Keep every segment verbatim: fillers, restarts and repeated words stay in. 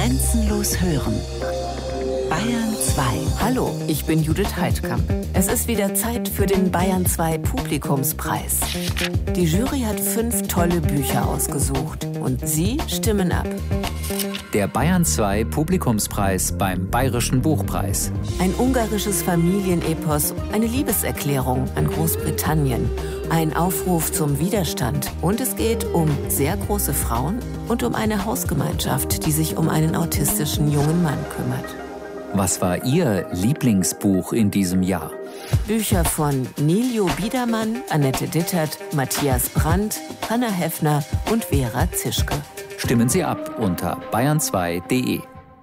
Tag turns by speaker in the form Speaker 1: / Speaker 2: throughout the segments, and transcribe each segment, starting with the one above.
Speaker 1: Grenzenlos hören. Bayern zwei.
Speaker 2: Hallo, ich bin Judith Heidkamp. Es ist wieder Zeit für den Bayern zwei Publikumspreis. Die Jury hat fünf tolle Bücher ausgesucht und Sie stimmen ab.
Speaker 3: Der Bayern zwei Publikumspreis beim Bayerischen Buchpreis.
Speaker 2: Ein ungarisches Familienepos, eine Liebeserklärung an Großbritannien, ein Aufruf zum Widerstand und es geht um sehr große Frauen und um eine Hausgemeinschaft, die sich um einen autistischen jungen Mann kümmert.
Speaker 3: Was war Ihr Lieblingsbuch in diesem Jahr?
Speaker 2: Bücher von Nilio Biedermann, Annette Dittert, Matthias Brandt, Hanna Heffner und Vera Zischke.
Speaker 3: Stimmen Sie ab unter bayern zwei punkt de.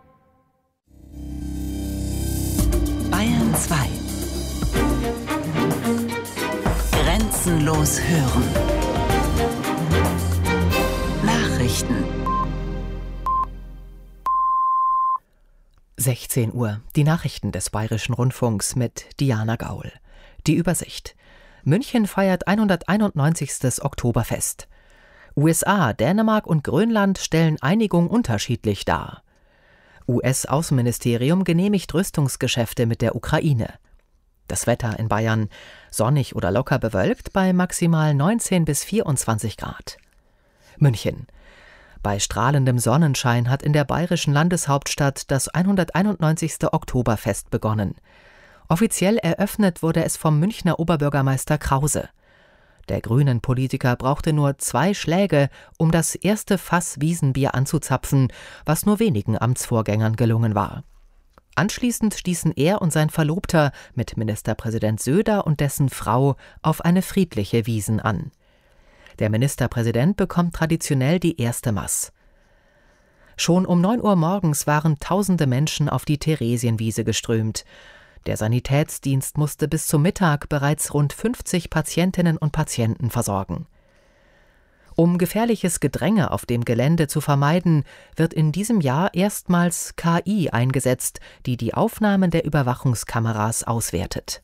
Speaker 1: Bayern zwei. Grenzenlos hören. Nachrichten.
Speaker 4: sechzehn Uhr. Die Nachrichten des Bayerischen Rundfunks mit Diana Gaul. Die Übersicht. München feiert hunderteinundneunzigstes Oktoberfest. U S A, Dänemark und Grönland stellen Einigung unterschiedlich dar. U S-Außenministerium genehmigt Rüstungsgeschäfte mit der Ukraine. Das Wetter in Bayern sonnig oder locker bewölkt bei maximal neunzehn bis vierundzwanzig Grad. München. Bei strahlendem Sonnenschein hat in der bayerischen Landeshauptstadt das hunderteinundneunzigste Oktoberfest begonnen. Offiziell eröffnet wurde es vom Münchner Oberbürgermeister Krause. Der grünen Politiker brauchte nur zwei Schläge, um das erste Fass Wiesenbier anzuzapfen, was nur wenigen Amtsvorgängern gelungen war. Anschließend stießen er und sein Verlobter mit Ministerpräsident Söder und dessen Frau auf eine friedliche Wiesn an. Der Ministerpräsident bekommt traditionell die erste Maß. Schon um neun Uhr morgens waren tausende Menschen auf die Theresienwiese geströmt. Der Sanitätsdienst musste bis zum Mittag bereits rund fünfzig Patientinnen und Patienten versorgen. Um gefährliches Gedränge auf dem Gelände zu vermeiden, wird in diesem Jahr erstmals K I eingesetzt, die die Aufnahmen der Überwachungskameras auswertet.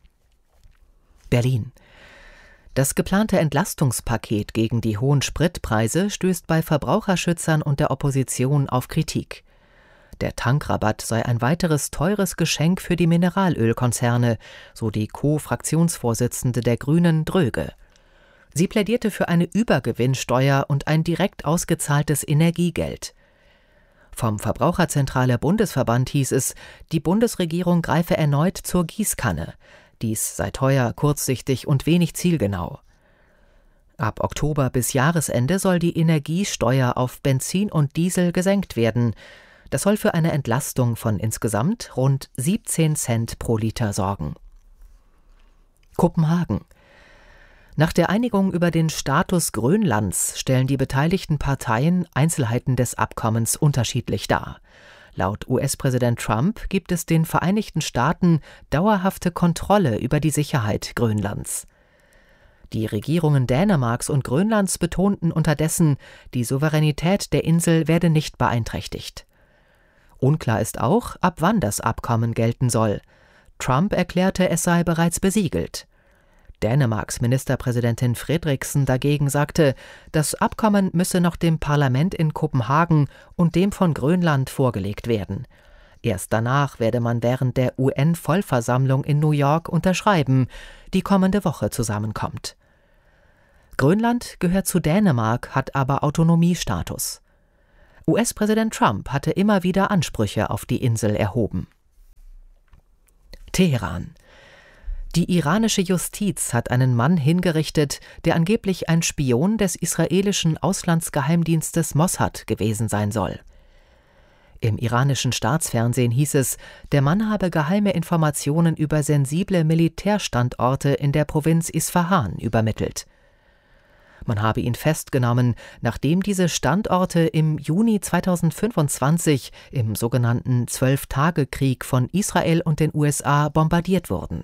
Speaker 4: Berlin. Das geplante Entlastungspaket gegen die hohen Spritpreise stößt bei Verbraucherschützern und der Opposition auf Kritik. Der Tankrabatt sei ein weiteres teures Geschenk für die Mineralölkonzerne, so die Co-Fraktionsvorsitzende der Grünen Dröge. Sie plädierte für eine Übergewinnsteuer und ein direkt ausgezahltes Energiegeld. Vom Verbraucherzentrale Bundesverband hieß es, die Bundesregierung greife erneut zur Gießkanne. Dies sei teuer, kurzsichtig und wenig zielgenau. Ab Oktober bis Jahresende soll die Energiesteuer auf Benzin und Diesel gesenkt werden. Das soll für eine Entlastung von insgesamt rund siebzehn Cent pro Liter sorgen. Kopenhagen. Nach der Einigung über den Status Grönlands stellen die beteiligten Parteien Einzelheiten des Abkommens unterschiedlich dar. Laut U S-Präsident Trump gibt es den Vereinigten Staaten dauerhafte Kontrolle über die Sicherheit Grönlands. Die Regierungen Dänemarks und Grönlands betonten unterdessen, die Souveränität der Insel werde nicht beeinträchtigt. Unklar ist auch, ab wann das Abkommen gelten soll. Trump erklärte, es sei bereits besiegelt. Dänemarks Ministerpräsidentin Frederiksen dagegen sagte, das Abkommen müsse noch dem Parlament in Kopenhagen und dem von Grönland vorgelegt werden. Erst danach werde man während der U N-Vollversammlung in New York unterschreiben, die kommende Woche zusammenkommt. Grönland gehört zu Dänemark, hat aber Autonomiestatus. U S-Präsident Trump hatte immer wieder Ansprüche auf die Insel erhoben. Teheran. Die iranische Justiz hat einen Mann hingerichtet, der angeblich ein Spion des israelischen Auslandsgeheimdienstes Mossad gewesen sein soll. Im iranischen Staatsfernsehen hieß es, der Mann habe geheime Informationen über sensible Militärstandorte in der Provinz Isfahan übermittelt. Man habe ihn festgenommen, nachdem diese Standorte im Juni zweitausendfünfundzwanzig im sogenannten Zwölf-Tage-Krieg von Israel und den U S A bombardiert wurden.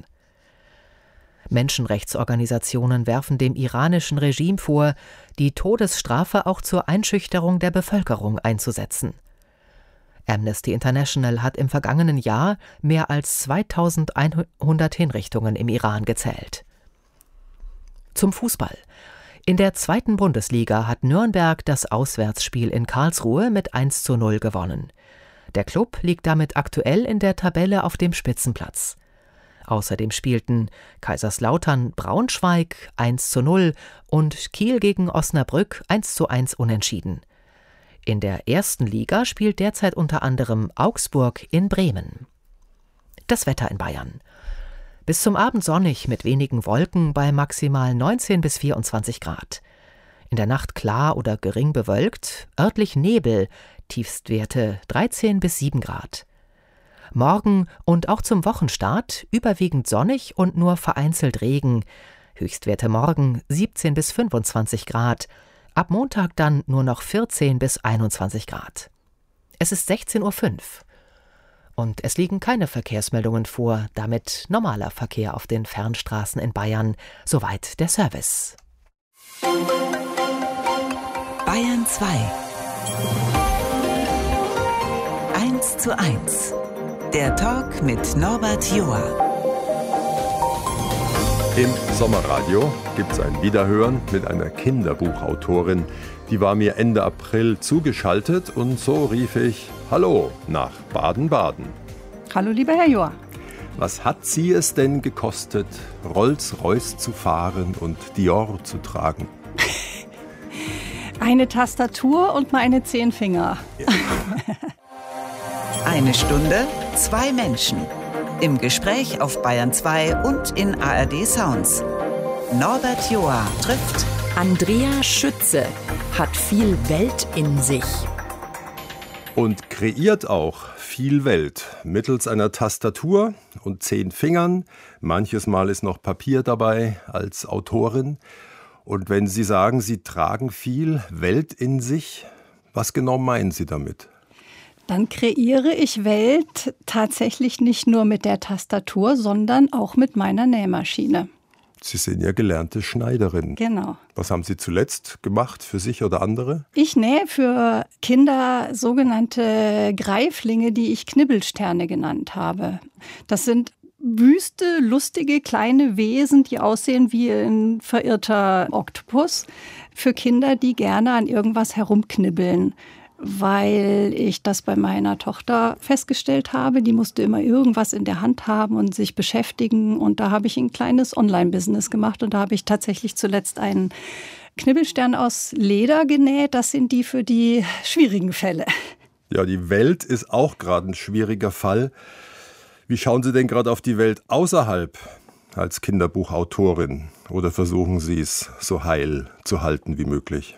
Speaker 4: Menschenrechtsorganisationen werfen dem iranischen Regime vor, die Todesstrafe auch zur Einschüchterung der Bevölkerung einzusetzen. Amnesty International hat im vergangenen Jahr mehr als zweitausendeinhundert Hinrichtungen im Iran gezählt. Zum Fußball. In der zweiten Bundesliga hat Nürnberg das Auswärtsspiel in Karlsruhe mit eins zu null gewonnen. Der Klub liegt damit aktuell in der Tabelle auf dem Spitzenplatz. Außerdem spielten Kaiserslautern Braunschweig eins zu null und Kiel gegen Osnabrück eins zu eins unentschieden. In der ersten Liga spielt derzeit unter anderem Augsburg in Bremen. Das Wetter in Bayern. Bis zum Abend sonnig mit wenigen Wolken bei maximal neunzehn bis vierundzwanzig Grad. In der Nacht klar oder gering bewölkt, örtlich Nebel, Tiefstwerte dreizehn bis sieben Grad. Morgen und auch zum Wochenstart überwiegend sonnig und nur vereinzelt Regen. Höchstwerte morgen siebzehn bis fünfundzwanzig Grad. Ab Montag dann nur noch vierzehn bis einundzwanzig Grad. Es ist sechzehn Uhr fünf. Und es liegen keine Verkehrsmeldungen vor, damit normaler Verkehr auf den Fernstraßen in Bayern. Soweit der Service.
Speaker 1: Bayern zwei. eins zu eins. Der Talk mit Norbert Joa.
Speaker 5: Im Sommerradio gibt es ein Wiederhören mit einer Kinderbuchautorin. Die war mir Ende April zugeschaltet und so rief ich Hallo nach Baden-Baden.
Speaker 6: Hallo, lieber Herr Joa.
Speaker 5: Was hat Sie es denn gekostet, Rolls-Royce zu fahren und Dior zu tragen?
Speaker 6: Eine Tastatur und meine zehn Finger.
Speaker 5: Ja.
Speaker 1: Eine Stunde, zwei Menschen. Im Gespräch auf Bayern zwei und in A R D Sounds. Norbert Joa trifft
Speaker 2: Andrea Schütze hat viel Welt in sich.
Speaker 5: Und kreiert auch viel Welt mittels einer Tastatur und zehn Fingern. Manches Mal ist noch Papier dabei als Autorin. Und wenn Sie sagen, Sie tragen viel Welt in sich, was genau meinen Sie damit?
Speaker 6: Dann kreiere ich Welt tatsächlich nicht nur mit der Tastatur, sondern auch mit meiner Nähmaschine.
Speaker 5: Sie sind ja gelernte Schneiderin.
Speaker 6: Genau.
Speaker 5: Was haben Sie zuletzt gemacht, für sich oder andere?
Speaker 6: Ich nähe für Kinder sogenannte Greiflinge, die ich Knibbelsterne genannt habe. Das sind wüste, lustige kleine Wesen, die aussehen wie ein verirrter Oktopus. Für Kinder, die gerne an irgendwas herumknibbeln. Weil ich das bei meiner Tochter festgestellt habe. Die musste immer irgendwas in der Hand haben und sich beschäftigen. Und da habe ich ein kleines Online-Business gemacht. Und da habe ich tatsächlich zuletzt einen Knibbelstern aus Leder genäht. Das sind die für die schwierigen Fälle.
Speaker 5: Ja, die Welt ist auch gerade ein schwieriger Fall. Wie schauen Sie denn gerade auf die Welt außerhalb als Kinderbuchautorin? Oder versuchen Sie es so heil zu halten wie möglich?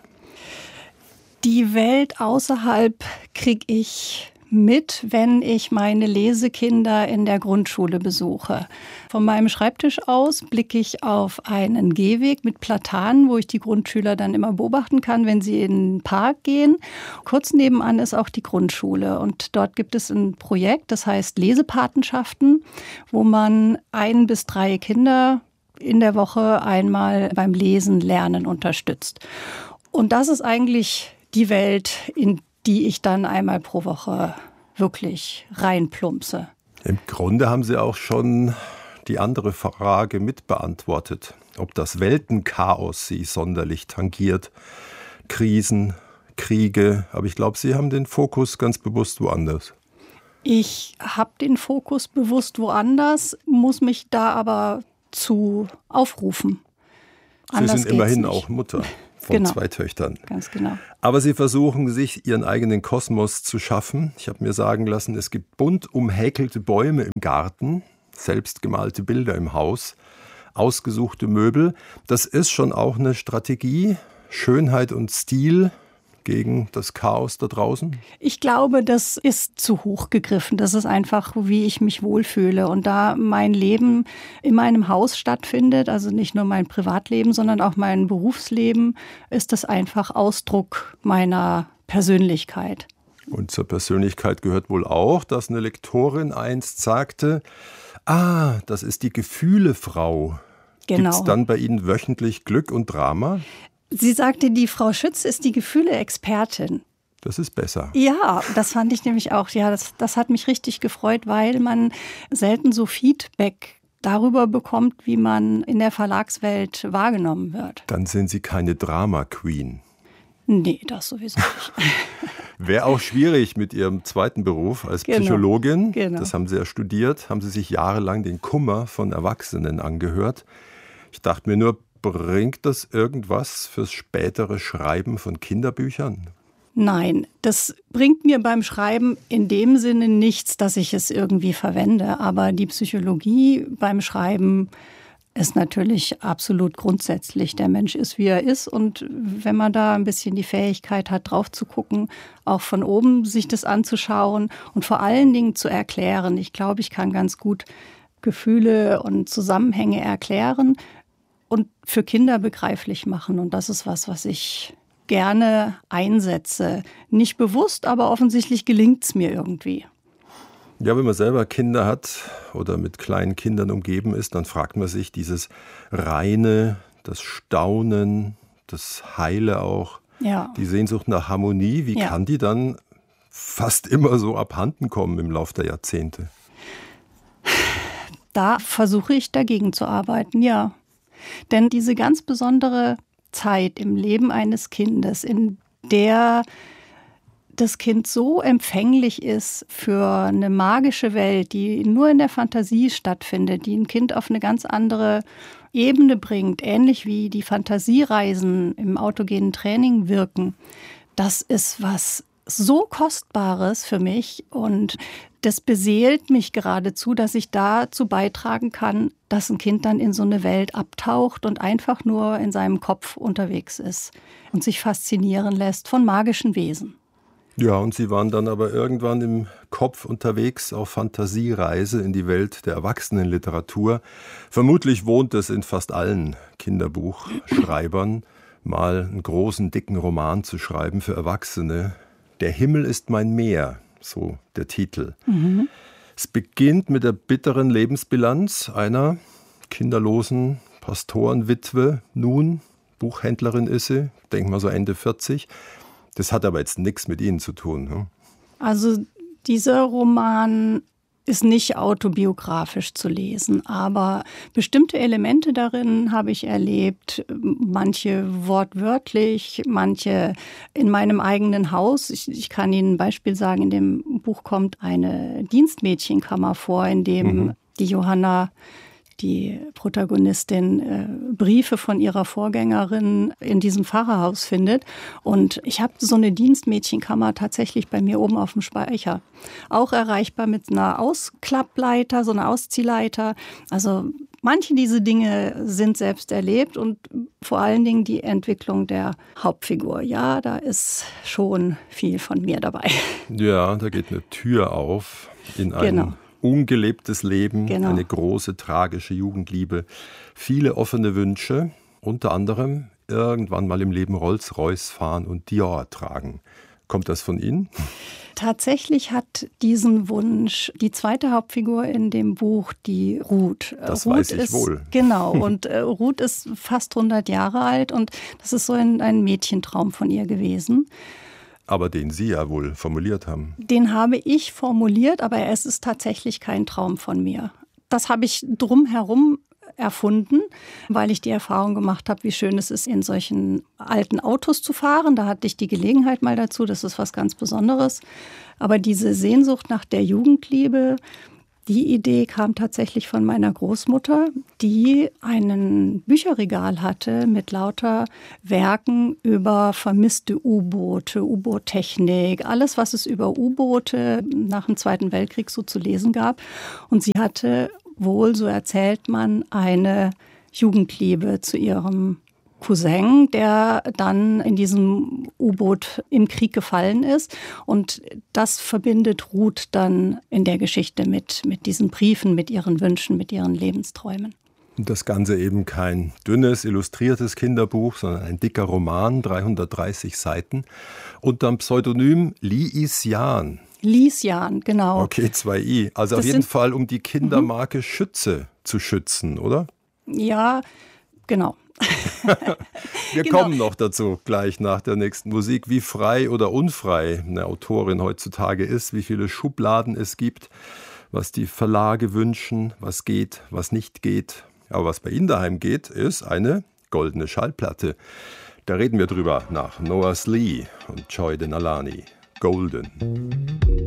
Speaker 6: Die Welt außerhalb kriege ich mit, wenn ich meine Lesekinder in der Grundschule besuche. Von meinem Schreibtisch aus blicke ich auf einen Gehweg mit Platanen, wo ich die Grundschüler dann immer beobachten kann, wenn sie in den Park gehen. Kurz nebenan ist auch die Grundschule und dort gibt es ein Projekt, das heißt Lesepatenschaften, wo man ein bis drei Kinder in der Woche einmal beim Lesen lernen unterstützt. Und das ist eigentlich die Welt, in die ich dann einmal pro Woche wirklich reinplumpse.
Speaker 5: Im Grunde haben Sie auch schon die andere Frage mitbeantwortet, ob das Weltenchaos Sie sonderlich tangiert. Krisen, Kriege, aber ich glaube, Sie haben den Fokus ganz bewusst woanders.
Speaker 6: Ich habe den Fokus bewusst woanders, muss mich da aber zu aufrufen.
Speaker 5: Sie sind immerhin auch Mutter. Von
Speaker 6: genau.
Speaker 5: zwei Töchtern.
Speaker 6: Ganz genau.
Speaker 5: Aber Sie versuchen, sich Ihren eigenen Kosmos zu schaffen. Ich habe mir sagen lassen, es gibt bunt umhäkelte Bäume im Garten, selbstgemalte Bilder im Haus, ausgesuchte Möbel. Das ist schon auch eine Strategie, Schönheit und Stil gegen das Chaos da draußen?
Speaker 6: Ich glaube, das ist zu hoch gegriffen. Das ist einfach, wie ich mich wohlfühle. Und da mein Leben in meinem Haus stattfindet, also nicht nur mein Privatleben, sondern auch mein Berufsleben, ist das einfach Ausdruck meiner Persönlichkeit.
Speaker 5: Und zur Persönlichkeit gehört wohl auch, dass eine Lektorin einst sagte, ah, das ist die Gefühlefrau.
Speaker 6: Genau.
Speaker 5: Gibt es dann bei Ihnen wöchentlich Glück und Drama?
Speaker 6: Sie sagte, die Frau Schütz ist die Gefühle-Expertin.
Speaker 5: Das ist besser.
Speaker 6: Ja, das fand ich nämlich auch. Ja, das, das hat mich richtig gefreut, weil man selten so Feedback darüber bekommt, wie man in der Verlagswelt wahrgenommen wird.
Speaker 5: Dann sind Sie keine Drama-Queen.
Speaker 6: Nee, das sowieso nicht.
Speaker 5: Wäre auch schwierig mit Ihrem zweiten Beruf als
Speaker 6: genau.
Speaker 5: Psychologin.
Speaker 6: Genau.
Speaker 5: Das haben Sie ja studiert, haben Sie sich jahrelang den Kummer von Erwachsenen angehört. Ich dachte mir nur, bringt das irgendwas fürs spätere Schreiben von Kinderbüchern?
Speaker 6: Nein, das bringt mir beim Schreiben in dem Sinne nichts, dass ich es irgendwie verwende. Aber die Psychologie beim Schreiben ist natürlich absolut grundsätzlich. Der Mensch ist, wie er ist. Und wenn man da ein bisschen die Fähigkeit hat, drauf zu gucken, auch von oben sich das anzuschauen und vor allen Dingen zu erklären. Ich glaube, ich kann ganz gut Gefühle und Zusammenhänge erklären und für Kinder begreiflich machen. Und das ist was, was ich gerne einsetze. Nicht bewusst, aber offensichtlich gelingt es mir irgendwie.
Speaker 5: Ja, wenn man selber Kinder hat oder mit kleinen Kindern umgeben ist, dann fragt man sich dieses Reine, das Staunen, das Heile auch,
Speaker 6: ja.
Speaker 5: die Sehnsucht nach Harmonie, wie
Speaker 6: ja.
Speaker 5: kann die dann fast immer so abhanden kommen im Laufe der Jahrzehnte?
Speaker 6: Da versuche ich dagegen zu arbeiten, ja. Denn diese ganz besondere Zeit im Leben eines Kindes, in der das Kind so empfänglich ist für eine magische Welt, die nur in der Fantasie stattfindet, die ein Kind auf eine ganz andere Ebene bringt, ähnlich wie die Fantasiereisen im autogenen Training wirken, das ist was so Kostbares für mich und das beseelt mich geradezu, dass ich dazu beitragen kann, dass ein Kind dann in so eine Welt abtaucht und einfach nur in seinem Kopf unterwegs ist und sich faszinieren lässt von magischen Wesen.
Speaker 5: Ja, und Sie waren dann aber irgendwann im Kopf unterwegs auf Fantasiereise in die Welt der Erwachsenenliteratur. Vermutlich wohnt es in fast allen Kinderbuchschreibern, mal einen großen, dicken Roman zu schreiben für Erwachsene. Der Himmel ist mein Meer, so der Titel. Mhm. Es beginnt mit der bitteren Lebensbilanz einer kinderlosen Pastorenwitwe, nun Buchhändlerin ist sie, denk mal so Ende vierzig. Das hat aber jetzt nichts mit Ihnen zu tun. Ne?
Speaker 6: Also dieser Roman ist nicht autobiografisch zu lesen, aber bestimmte Elemente darin habe ich erlebt, manche wortwörtlich, manche in meinem eigenen Haus. Ich, ich kann Ihnen ein Beispiel sagen, in dem Buch kommt eine Dienstmädchenkammer vor, in dem mhm. die Johanna, die Protagonistin, äh, Briefe von ihrer Vorgängerin in diesem Pfarrerhaus findet. Und ich habe so eine Dienstmädchenkammer tatsächlich bei mir oben auf dem Speicher. Auch erreichbar mit einer Ausklappleiter, so einer Ausziehleiter. Also manche dieser Dinge sind selbst erlebt und vor allen Dingen die Entwicklung der Hauptfigur. Ja, da ist schon viel von mir dabei.
Speaker 5: Ja, da geht eine Tür auf in ein
Speaker 6: genau.
Speaker 5: ungelebtes Leben,
Speaker 6: genau.
Speaker 5: eine große, tragische Jugendliebe, viele offene Wünsche, unter anderem irgendwann mal im Leben Rolls-Royce fahren und Dior tragen. Kommt das von Ihnen?
Speaker 6: Tatsächlich hat diesen Wunsch die zweite Hauptfigur in dem Buch, die Ruth.
Speaker 5: Das
Speaker 6: Ruth
Speaker 5: weiß ich
Speaker 6: ist,
Speaker 5: wohl.
Speaker 6: Genau, und äh, Ruth ist fast hundert Jahre alt und das ist so ein, ein Mädchentraum von ihr gewesen.
Speaker 5: Aber den Sie ja wohl formuliert haben.
Speaker 6: Den habe ich formuliert, aber es ist tatsächlich kein Traum von mir. Das habe ich drumherum erfunden, weil ich die Erfahrung gemacht habe, wie schön es ist, in solchen alten Autos zu fahren. Da hatte ich die Gelegenheit mal dazu, das ist was ganz Besonderes. Aber diese Sehnsucht nach der Jugendliebe, die Idee kam tatsächlich von meiner Großmutter, die einen Bücherregal hatte mit lauter Werken über vermisste U-Boote, U-Boot-Technik, alles, was es über U-Boote nach dem Zweiten Weltkrieg so zu lesen gab. Und sie hatte wohl, so erzählt man, eine Jugendliebe zu ihrem Cousin, der dann in diesem U-Boot im Krieg gefallen ist. Und das verbindet Ruth dann in der Geschichte mit, mit diesen Briefen, mit ihren Wünschen, mit ihren Lebensträumen.
Speaker 5: Das Ganze eben kein dünnes, illustriertes Kinderbuch, sondern ein dicker Roman, dreihundertdreißig Seiten, unterm Pseudonym Liisian.
Speaker 6: Liisian, genau.
Speaker 5: Okay, zwei I. Also
Speaker 6: das
Speaker 5: auf jeden
Speaker 6: sind,
Speaker 5: Fall, um die Kindermarke Schütze zu schützen, oder?
Speaker 6: Ja, genau.
Speaker 5: Wir
Speaker 6: genau.
Speaker 5: kommen noch dazu, gleich nach der nächsten Musik, wie frei oder unfrei eine Autorin heutzutage ist, wie viele Schubladen es gibt, was die Verlage wünschen, was geht, was nicht geht. Aber was bei Ihnen daheim geht, ist eine goldene Schallplatte. Da reden wir drüber nach Noah Slee und Joy Denalani. Golden.